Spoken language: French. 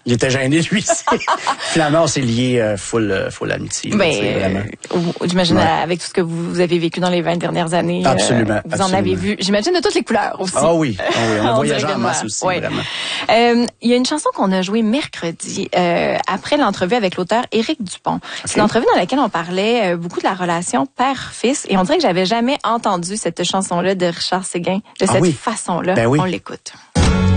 Il était gêné, lui. Finalement, on s'est lié full amitié. J'imagine avec tout ce que vous avez vécu dans les 20 dernières années. Absolument. Vous en avez vu, j'imagine, de toutes les couleurs aussi. Ah oui. On a voyagé en masse aussi, vraiment. Il y a une chanson qu'on a jouée mercredi, après l'entrevue avec l'auteur Éric Dupont. Okay. C'est une entrevue dans laquelle on parlait beaucoup de la relation père-fils. Et on dirait que j'avais jamais entendu cette chanson-là de Richard Séguin de cette façon-là. Ben oui. On l'écoute.